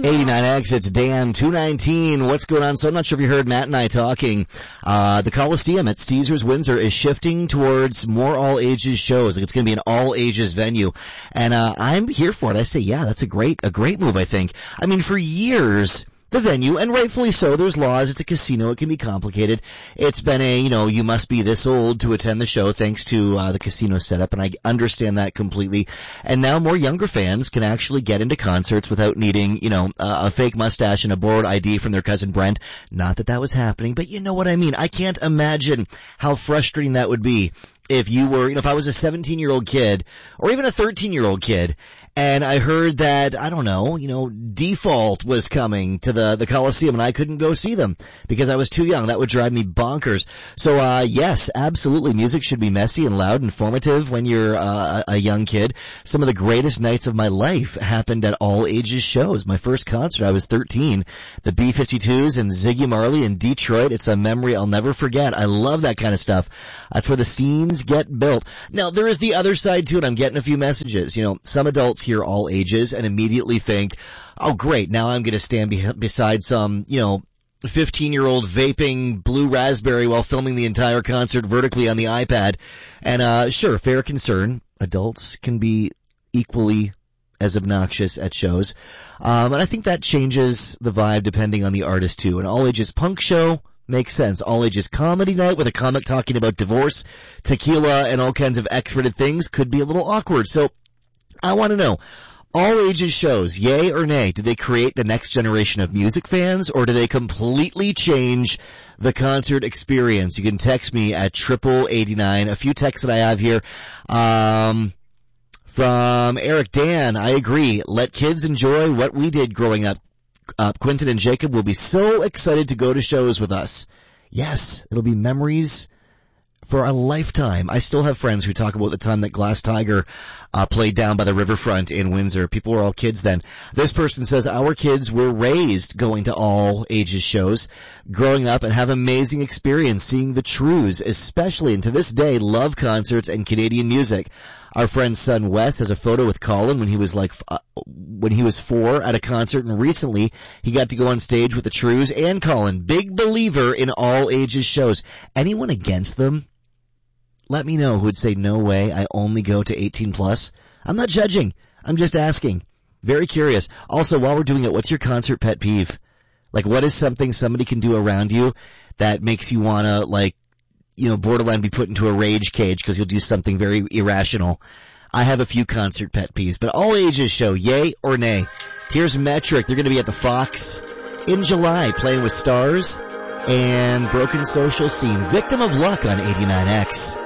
89X, it's Dan, 219. What's going on? So I'm not sure if you heard Matt and I talking. The Coliseum at Caesars Windsor is shifting towards more all-ages shows. Like it's going to be an all-ages venue. And I'm here for it. I say, yeah, that's a great move, I think. I mean, for years, the venue, and rightfully so, there's laws, it's a casino, it can be complicated. It's been you must be this old to attend the show thanks to the casino setup, and I understand that completely. And now more younger fans can actually get into concerts without needing, a fake mustache and a borrowed ID from their cousin Brent. Not that was happening, but you know what I mean. I can't imagine how frustrating that would be if you were, if I was a 17-year-old kid, or even a 13-year-old kid, and I heard that, I don't know, Default was coming to the Coliseum and I couldn't go see them because I was too young. That would drive me bonkers. So, yes, absolutely. Music should be messy and loud and informative when you're a young kid. Some of the greatest nights of my life happened at all ages shows. My first concert, I was 13. The B-52s and Ziggy Marley in Detroit. It's a memory I'll never forget. I love that kind of stuff. That's where the scenes get built. Now, there is the other side to it. I'm getting a few messages. Some adults hear all ages and immediately think, oh great, now I'm going to stand beside some, 15-year-old vaping blue raspberry while filming the entire concert vertically on the iPad. And sure, fair concern. Adults can be equally as obnoxious at shows. And I think that changes the vibe depending on the artist too. An all-ages punk show makes sense. All-ages comedy night with a comic talking about divorce, tequila, and all kinds of X-rated things could be a little awkward. So I want to know, all ages shows, yay or nay? Do they create the next generation of music fans, or do they completely change the concert experience? You can text me at 8889. A few texts that I have here. From Eric Dan, I agree. Let kids enjoy what we did growing up. Quentin and Jacob will be so excited to go to shows with us. Yes, it'll be memories for a lifetime. I still have friends who talk about the time that Glass Tiger played down by the riverfront in Windsor. People were all kids then. This person says, our kids were raised going to all ages shows, growing up and have amazing experience seeing the Trews, especially, and to this day, love concerts and Canadian music. Our friend's son Wes has a photo with Colin when he was when he was 4 at a concert, and recently he got to go on stage with the Trews and Colin. Big believer in all ages shows. Anyone against them? Let me know who would say, no way, I only go to 18 plus. I'm not judging. I'm just asking. Very curious. Also, while we're doing it, what's your concert pet peeve? Like, what is something somebody can do around you that makes you want to, borderline be put into a rage cage because you'll do something very irrational? I have a few concert pet peeves, but all ages show, yay or nay? Here's Metric. They're going to be at the Fox in July playing with Stars and Broken Social Scene. Victim of Luck on 89X.